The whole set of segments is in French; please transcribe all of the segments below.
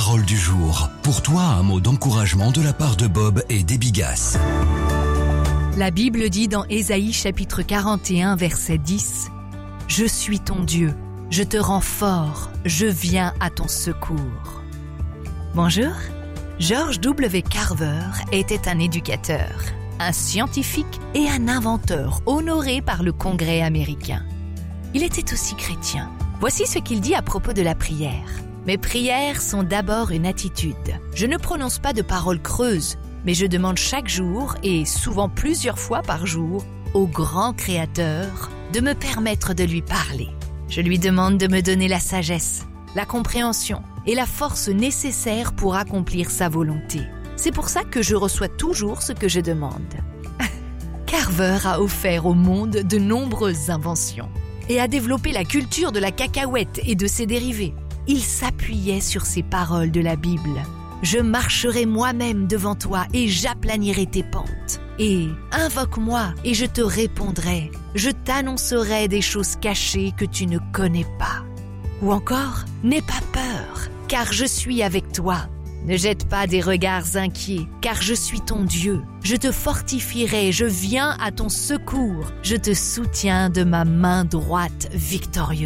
parole du jour. Pour toi, un mot d'encouragement de la part de Bob et d'Ebigas. La Bible dit dans Ésaïe chapitre 41 verset 10 « Je suis ton Dieu, je te rends fort, je viens à ton secours. » Bonjour, George W. Carver était un éducateur, un scientifique et un inventeur honoré par le Congrès américain. Il était aussi chrétien. Voici ce qu'il dit à propos de la prière. « Mes prières sont d'abord une attitude. Je ne prononce pas de paroles creuses, mais je demande chaque jour, et souvent plusieurs fois par jour, au grand Créateur de me permettre de lui parler. Je lui demande de me donner la sagesse, la compréhension et la force nécessaires pour accomplir sa volonté. C'est pour ça que je reçois toujours ce que je demande. » Carver a offert au monde de nombreuses inventions et a développé la culture de la cacahuète et de ses dérivés. Il s'appuyait sur ces paroles de la Bible. « Je marcherai moi-même devant toi et j'aplanirai tes pentes. Et invoque-moi et je te répondrai. Je t'annoncerai des choses cachées que tu ne connais pas. » Ou encore, « N'aie pas peur, car je suis avec toi. Ne jette pas des regards inquiets, car je suis ton Dieu. Je te fortifierai, je viens à ton secours. Je te soutiens de ma main droite victorieuse. »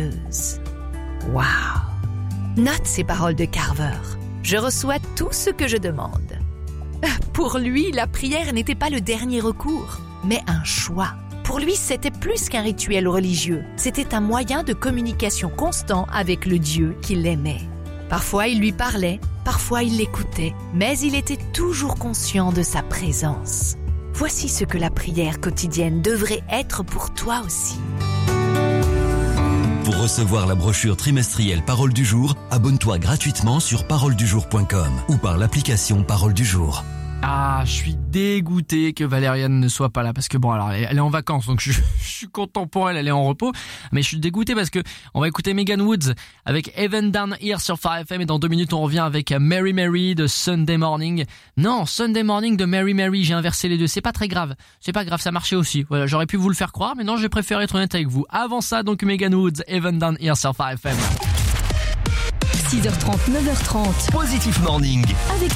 Waouh! Note ces paroles de Carver. Je reçois tout ce que je demande. Pour lui, la prière n'était pas le dernier recours, mais un choix. Pour lui, c'était plus qu'un rituel religieux. C'était un moyen de communication constant avec le Dieu qu'il aimait. Parfois, il lui parlait, parfois il l'écoutait, mais il était toujours conscient de sa présence. Voici ce que la prière quotidienne devrait être pour toi aussi. Pour recevoir la brochure trimestrielle Parole du jour, abonne-toi gratuitement sur paroledujour.com ou par l'application Parole du jour. Ah, je suis dégoûté que Valériane ne soit pas là parce que bon, alors elle est en vacances donc je suis content pour elle, elle est en repos, mais je suis dégoûté parce que on va écouter Megan Woods avec Even Down Here sur Phare FM et dans 2 minutes on revient avec Mary Mary de Sunday Morning. Non, Sunday Morning de Mary Mary, j'ai inversé les deux, c'est pas très grave. C'est pas grave, ça marchait aussi. Voilà, j'aurais pu vous le faire croire, mais non, j'ai préféré être honnête avec vous. Avant ça, donc Megan Woods, Even Down Here sur Phare FM. 6h30, 9h30. Positive Morning. Avec